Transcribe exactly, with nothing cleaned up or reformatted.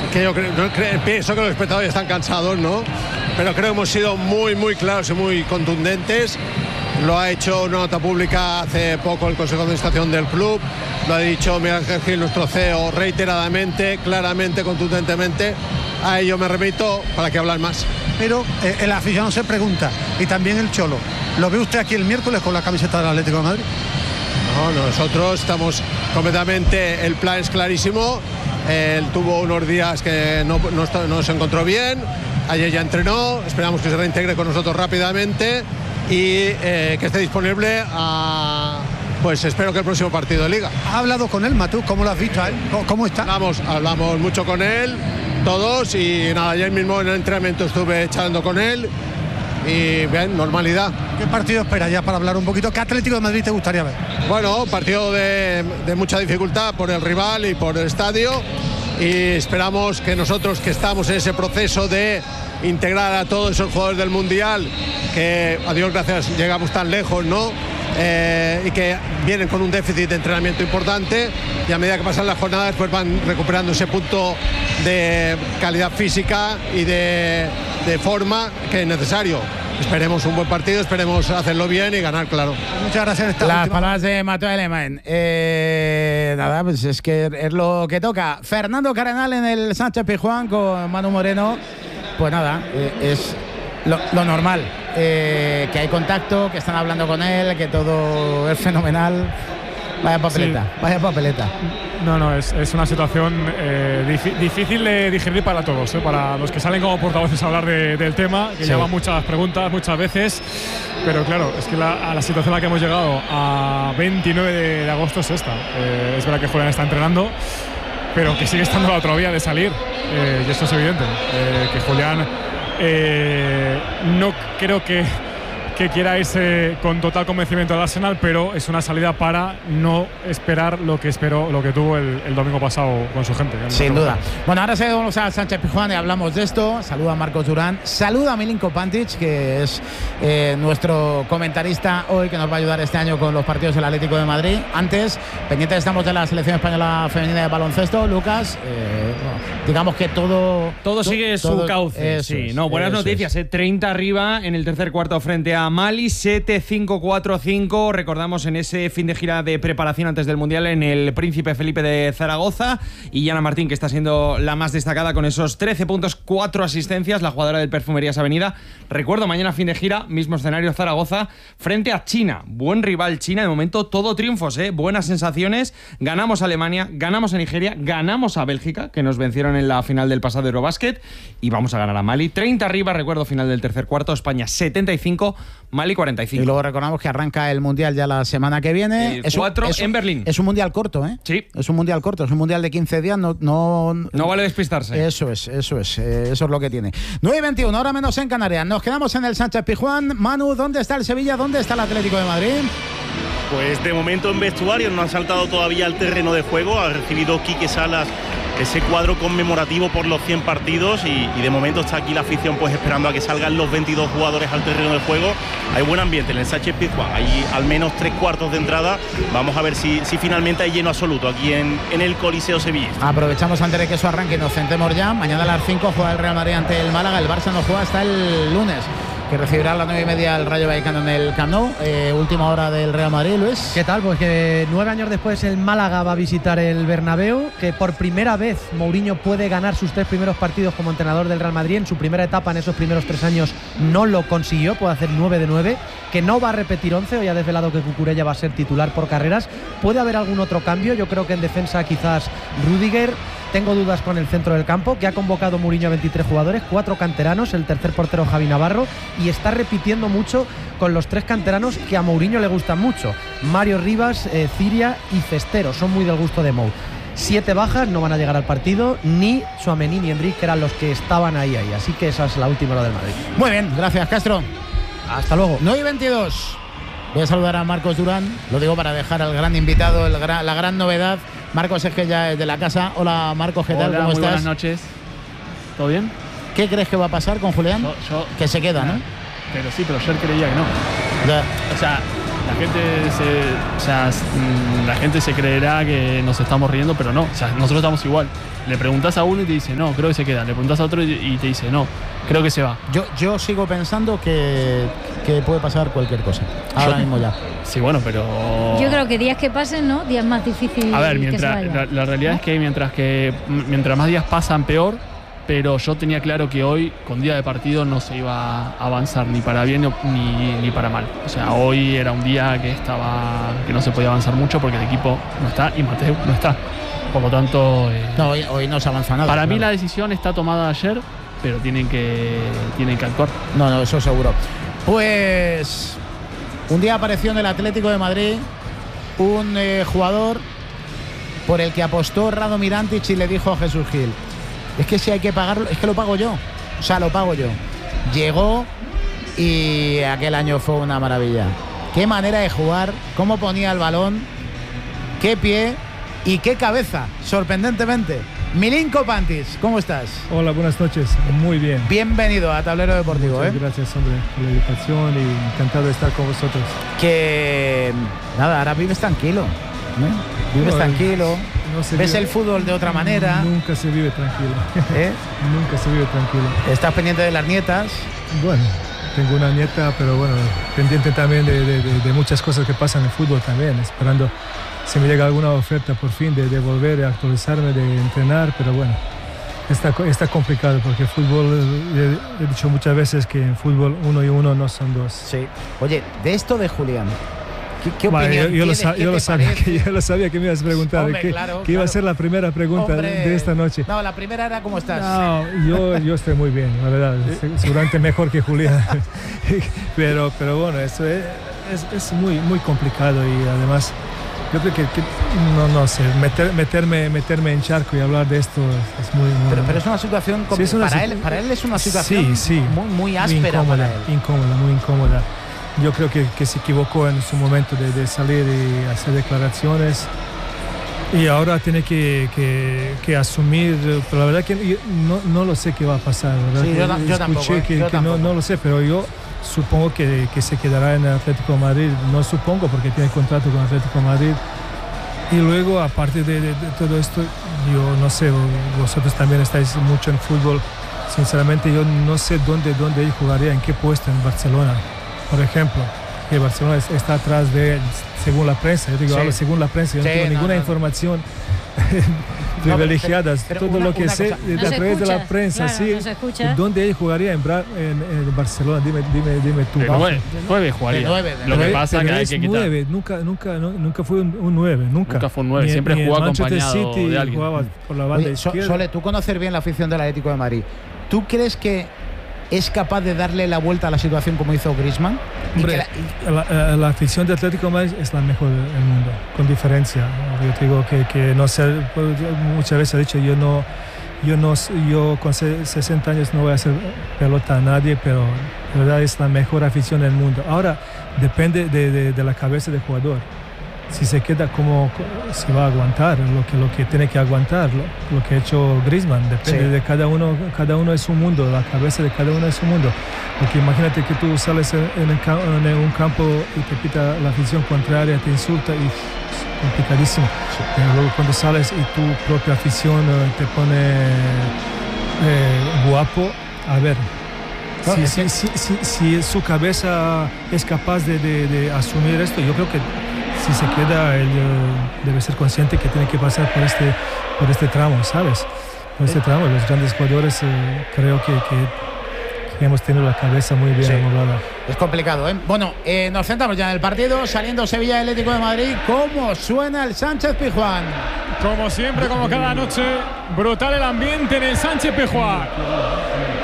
que yo creo, no, creo, pienso que los espectadores están cansados, ¿no? Pero creo que hemos sido muy, muy claros y muy contundentes. Lo ha hecho una nota pública hace poco el Consejo de Administración del club, lo ha dicho Miguel Ángel Gil, nuestro C E O, reiteradamente, claramente, contundentemente. A ello me remito, para que hablar más. Pero eh, el aficionado se pregunta, y también el Cholo, ¿lo ve usted aquí el miércoles con la camiseta del Atlético de Madrid? No, nosotros estamos completamente, el plan es clarísimo. Él tuvo unos días que no, no, no se encontró bien, ayer ya entrenó, esperamos que se reintegre con nosotros rápidamente y eh, que esté disponible a, pues espero que el próximo partido de Liga. ¿Has hablado con él, Matú? ¿Cómo lo has visto a él? ¿Cómo está? Hablamos, hablamos mucho con él, todos, y nada, ayer mismo en el entrenamiento estuve charlando con él y bien, normalidad. ¿Qué partido esperas ya para hablar un poquito? ¿Qué Atlético de Madrid te gustaría ver? Bueno, partido de, de mucha dificultad por el rival y por el estadio, y esperamos que nosotros, que estamos en ese proceso de integrar a todos esos jugadores del Mundial, que a Dios gracias llegamos tan lejos, ¿no? Eh, y que vienen con un déficit de entrenamiento importante, y a medida que pasan las jornadas pues van recuperando ese punto de calidad física y de, de forma que es necesario. Esperemos un buen partido, esperemos hacerlo bien y ganar, claro. Muchas gracias. Esta Las última... palabras de Mateo Alemán. Eh, nada, pues es que es lo que toca. Fernando Cardenal en el Sánchez Pizjuán con Manu Moreno. Pues nada, eh, es lo, lo normal. Eh, que hay contacto, que están hablando con él, que todo es fenomenal. Vaya papeleta, sí. vaya papeleta. No, no, es, es una situación eh, difícil de digerir para todos, ¿eh? Para los que salen como portavoces a hablar de, del tema, que sí. llevan muchas preguntas muchas veces, pero claro, es que la, a la situación a la que hemos llegado a veintinueve de, de agosto es esta. Eh, es verdad que Julián está entrenando, pero que sigue estando la otra vía de salir, eh, y eso es evidente. Eh, que Julián eh, no creo que que quiera irse con total convencimiento al Arsenal, pero es una salida para no esperar lo que esperó, lo que tuvo el, el domingo pasado con su gente. Sin duda. Bueno, ahora seguimos a Sánchez Pizjuán y hablamos de esto. Saluda a Marcos Durán, saluda a Milinko Pantic, que es eh, nuestro comentarista hoy, que nos va a ayudar este año con los partidos del Atlético de Madrid. Antes, pendientes estamos de la selección española femenina de baloncesto. Lucas, eh, digamos que todo... Todo sigue todo, su cauce, eso sí. Es, no, buenas noticias, eh, treinta arriba en el tercer cuarto frente a Mali, siete cinco cuatro cinco. Recordamos en ese fin de gira de preparación antes del Mundial en el Príncipe Felipe de Zaragoza, y Yana Martín, que está siendo la más destacada con esos trece puntos, cuatro asistencias, la jugadora del Perfumerías Avenida. Recuerdo, mañana fin de gira, mismo escenario, Zaragoza, frente a China. Buen rival China, de momento todo triunfos, ¿eh? Buenas sensaciones. Ganamos a Alemania, ganamos a Nigeria, ganamos a Bélgica, que nos vencieron en la final del pasado Eurobasket, y vamos a ganar a Mali. treinta arriba, recuerdo, final del tercer cuarto, España setenta y cinco, Mali cuarenta y cinco. Y luego recordamos que arranca el Mundial ya la semana que viene. El cuatro es un, en Berlín. Es un Mundial corto, ¿eh? Sí. Es un Mundial corto, es un Mundial de quince días. No, no, no vale despistarse. Eso es, eso es, eh, eso es lo que tiene. nueve y veintiuno, ahora menos en Canarias. Nos quedamos en el Sánchez Pizjuán. Manu, ¿dónde está el Sevilla? ¿Dónde está el Atlético de Madrid? Pues de momento en vestuario, no han saltado todavía al terreno de juego. Ha recibido Quique Salas ese cuadro conmemorativo por los cien partidos y, y de momento está aquí la afición pues esperando a que salgan los veintidós jugadores al terreno de juego. Hay buen ambiente en el Sánchez Pizjuán, hay al menos tres cuartos de entrada. Vamos a ver si, si finalmente hay lleno absoluto aquí en, en el Coliseo Sevillista. Aprovechamos antes de que eso arranque y nos centremos ya. Mañana a las cinco juega el Real Madrid ante el Málaga. El Barça no juega hasta el lunes, que recibirá a las nueve y media el Rayo Vallecano en el Camp Nou. Eh, última hora del Real Madrid, Luis. ¿Qué tal? Pues que nueve años después el Málaga va a visitar el Bernabéu, que por primera vez Mourinho puede ganar sus tres primeros partidos como entrenador del Real Madrid. En su primera etapa, en esos primeros tres años, no lo consiguió, puede hacer nueve de nueve, que no va a repetir once. Hoy ha desvelado que Cucurella va a ser titular por carreras. Puede haber algún otro cambio, yo creo que en defensa quizás Rüdiger. Tengo dudas con el centro del campo, que ha convocado Mourinho a veintitrés jugadores, cuatro canteranos, el tercer portero Javi Navarro, y está repitiendo mucho con los tres canteranos que a Mourinho le gustan mucho: Mario Rivas, eh, Ciria y Cestero, son muy del gusto de Mou. Siete bajas, no van a llegar al partido, ni Tchouaméni ni Endrick, que eran los que estaban ahí, ahí. Así que esa es la última hora del Madrid. Muy bien, gracias, Castro. Hasta luego. nueve y veintidós. Voy a saludar a Marcos Durán, lo digo para dejar al gran invitado, el gran, la gran novedad. Marcos es que ya es de la casa. Hola, Marcos, ¿qué tal? Hola, ¿Cómo muy estás? Buenas noches. ¿Todo bien? ¿Qué crees que va a pasar con Julián? Yo, yo, que se queda, nah, ¿no? Pero sí, pero yo creía que no. Ya. O sea, La gente se, o sea, la gente se creerá que nos estamos riendo, pero no. O sea, nosotros estamos igual. Le preguntás a uno y te dice no, creo que se queda. Le preguntás a otro y te dice no, creo que se va. Yo, yo sigo pensando que, que puede pasar cualquier cosa. Ahora yo, mismo ya. Sí, bueno, pero... Yo creo que días que pasen, ¿no? Días más difíciles. A ver, mientras, la, la realidad ¿no? es que mientras que mientras más días pasan, peor. Pero yo tenía claro que hoy, con día de partido, no se iba a avanzar ni para bien ni, ni para mal. O sea, hoy era un día que estaba que no se podía avanzar mucho porque el equipo no está y Mateu no está. Por lo tanto... Eh, no, hoy, hoy no se avanza nada. Para claro. mí la decisión está tomada ayer, pero tienen que, tienen que actuar. No, no, eso seguro. Pues un día apareció en el Atlético de Madrid un eh, jugador por el que apostó Rado Mirantic y le dijo a Jesús Gil: es que si hay que pagarlo, es que lo pago yo. O sea, lo pago yo. Llegó y aquel año fue una maravilla. Qué manera de jugar, cómo ponía el balón, qué pie y qué cabeza, sorprendentemente. Milinko Pantic, ¿cómo estás? Hola, buenas noches. Muy bien. Bienvenido a Tablero Deportivo. Muchas ¿eh? gracias, hombre, por la invitación y encantado de estar con vosotros. Que nada, ahora vives tranquilo. ¿eh? Vives no, tranquilo. No ves vive, el fútbol de otra manera. Nunca se vive tranquilo. ¿Eh? Nunca se vive tranquilo. ¿Estás pendiente de las nietas? Bueno, tengo una nieta, pero bueno, pendiente también de, de, de, de muchas cosas que pasan en el fútbol también, esperando si me llega alguna oferta por fin de, de volver a actualizarme, de entrenar, pero bueno, está, está complicado porque el fútbol, he, he dicho muchas veces que en fútbol uno y uno no son dos. Sí. Oye, de esto de Julián, ¿qué, qué bueno, opinión yo, yo, lo, sa yo, lo sabía que, yo lo sabía que me ibas a preguntar, Hombre, que, claro, que iba claro. a ser la primera pregunta Hombre, de esta noche. No, la primera era ¿cómo estás? No, yo, yo estoy muy bien, la verdad, seguramente mejor que Julián, pero, pero bueno, eso es, es, es muy, muy complicado y además yo creo que, que no, no sé, meter, meterme, meterme en charco y hablar de esto es, es muy, muy... Pero, pero es una situación sí, es una para, situ él, para él es una situación sí, sí, muy, muy áspera incómoda, para él. incómoda, muy incómoda. Yo creo que, que se equivocó en su momento de, de salir y hacer declaraciones y ahora tiene que, que, que asumir, pero la verdad que no, no lo sé qué va a pasar. Sí, yo, yo tampoco, que, yo que tampoco. No, no lo sé, pero yo supongo que, que se quedará en el Atlético de Madrid, no supongo porque tiene contrato con el Atlético de Madrid. Y luego, aparte de, de, de todo esto, yo no sé, vosotros también estáis mucho en fútbol, sinceramente yo no sé dónde, dónde él jugaría, en qué puesto en Barcelona, por ejemplo, que Barcelona está atrás de él, según la prensa, yo digo, sí. hablo según la prensa, yo sí, no tengo no, ninguna no, información privilegiadas, no, pero, pero todo una, lo que sé no a través de la prensa, claro, sí, no ¿dónde él jugaría en, en, en Barcelona? Dime, dime, dime tú. De nueve, nueve jugaría. De nueve, de lo nueve. que pasa es que hay que quitar. nueve, nunca, nunca, no, nunca fue un, un nueve, nunca. Nunca fue un nueve, ni, siempre ni jugó Manchester acompañado City de alguien. Jugaba por la banda Oye, izquierda. Sole, tú conoces bien la afición del Atlético de Madrid. ¿Tú crees que es capaz de darle la vuelta a la situación como hizo Griezmann? Hombre, la, la, la afición de Atlético de Madrid es la mejor del mundo, con diferencia. Yo te digo que, que no sé, muchas veces he dicho, yo no, yo no, yo con sesenta años no voy a hacer pelota a nadie, pero la verdad es la mejor afición del mundo. Ahora, depende de, de, de la cabeza del jugador. Si se queda como, si va a aguantar lo que, lo que tiene que aguantar, lo, lo que ha hecho Griezmann, depende sí. de cada uno, cada uno es un mundo, la cabeza de cada uno es un mundo. Porque imagínate que tú sales en, en, el, en un campo y te pita la afición contraria, te insulta y es complicadísimo. Sí. Pero luego cuando sales y tu propia afición te pone eh, guapo, a ver. No, si, si, si, si, si su cabeza es capaz de, de, de asumir esto, yo creo que si se queda, él uh, debe ser consciente que tiene que pasar por este, por este tramo, ¿sabes? Por este tramo. Los grandes jugadores uh, creo que, que, que hemos tenido la cabeza muy bien sí. amoblada. Es complicado, ¿eh? Bueno, eh, nos centramos ya en el partido, saliendo Sevilla Atlético de Madrid. ¿Cómo suena el Sánchez Pizjuán? Como siempre, como cada noche, brutal el ambiente en el Sánchez Pizjuán.